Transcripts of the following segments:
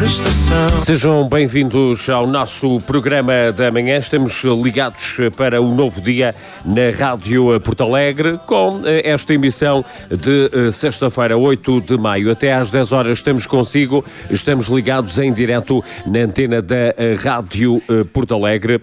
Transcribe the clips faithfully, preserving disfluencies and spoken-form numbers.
estação. Sejam bem-vindos ao nosso programa da manhã. Estamos ligados para um novo dia na Rádio Porto Alegre com esta emissão de sexta-feira, oito de maio. Até às dez horas estamos consigo, estamos ligados em direto na antena da Rádio Porto Alegre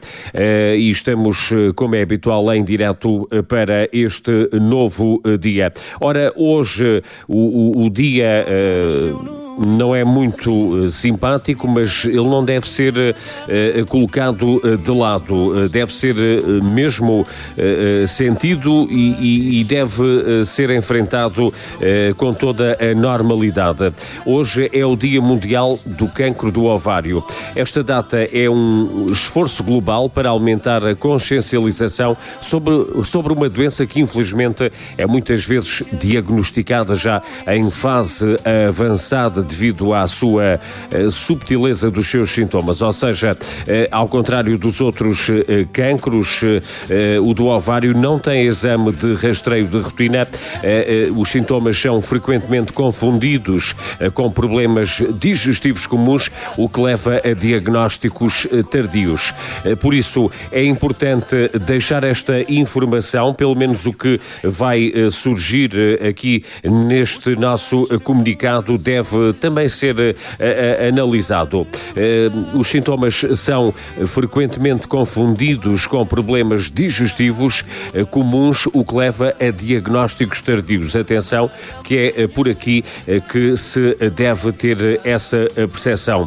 e estamos, como é habitual, em direto para este novo dia. Ora, hoje o, o, o dia... Uh, não é muito uh, simpático, mas ele não deve ser uh, colocado uh, de lado, uh, deve ser uh, mesmo uh, sentido e, e, e deve uh, ser enfrentado uh, com toda a normalidade. Hoje é o Dia Mundial do Cancro do Ovário. Esta data é um esforço global para aumentar a consciencialização sobre, sobre uma doença que infelizmente é muitas vezes diagnosticada já em fase avançada devido à sua uh, subtileza dos seus sintomas, ou seja, uh, ao contrário dos outros uh, cancros, uh, o do ovário não tem exame de rastreio de rotina, uh, uh, os sintomas são frequentemente confundidos uh, com problemas digestivos comuns, o que leva a diagnósticos uh, tardios. Uh, por isso, é importante deixar esta informação, pelo menos o que vai uh, surgir uh, aqui neste nosso uh, comunicado deve também ser uh, uh, analisado. Uh, os sintomas são frequentemente confundidos com problemas digestivos uh, comuns, o que leva a diagnósticos tardios. Atenção, que é uh, por aqui uh, que se deve ter essa percepção.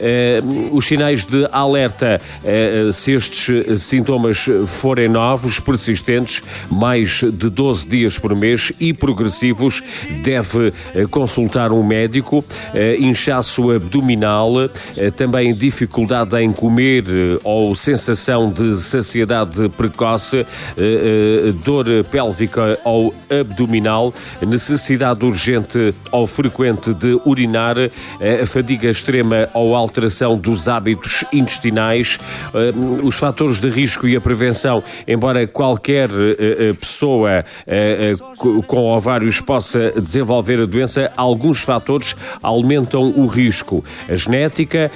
Uh, os sinais de alerta, uh, se estes sintomas forem novos, persistentes, mais de doze dias por mês e progressivos, deve uh, consultar um médico. Uh, inchaço abdominal, uh, também dificuldade em comer uh, ou sensação de saciedade precoce, uh, uh, dor pélvica ou abdominal, necessidade urgente ou frequente de urinar, uh, fadiga extrema ou alteração dos hábitos intestinais. Uh, os fatores de risco e a prevenção, embora qualquer uh, uh, pessoa uh, uh, com ovários possa desenvolver a doença, alguns fatores aumentam o risco. A genética,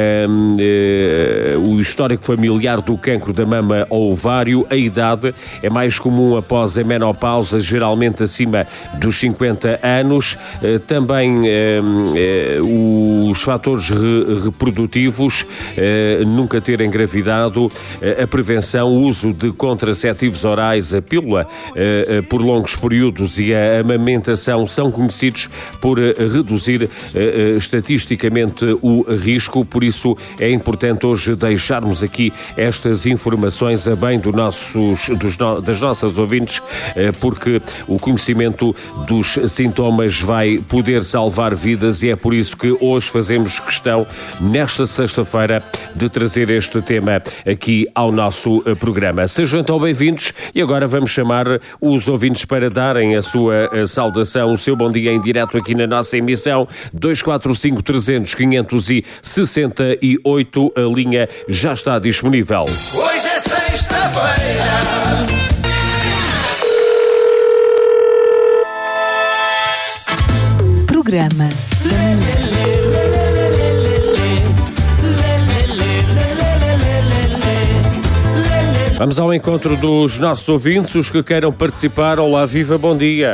uh, uh, o histórico familiar do cancro da mama ou ovário, a idade é mais comum após a menopausa, geralmente acima dos cinquenta anos, uh, também uh, uh, os fatores re- reprodutivos, uh, nunca ter engravidado, uh, a prevenção, o uso de contraceptivos orais, a pílula uh, uh, por longos períodos e a amamentação são conhecidos por uh, reduzir uh, estatisticamente o risco, por isso é importante hoje deixarmos aqui estas informações a bem do nossos, dos no, das nossas ouvintes, porque o conhecimento dos sintomas vai poder salvar vidas e é por isso que hoje fazemos questão, nesta sexta-feira, de trazer este tema aqui ao nosso programa. Sejam então bem-vindos e agora vamos chamar os ouvintes para darem a sua saudação, o seu bom dia em direto aqui na nossa emissão. Dois quatro cinco trezentos quinhentos e sessenta e oito, a linha já está disponível. Hoje é sexta-feira. Programa Vamos ao encontro dos nossos ouvintes, os que queiram participar. Olá, viva, bom dia.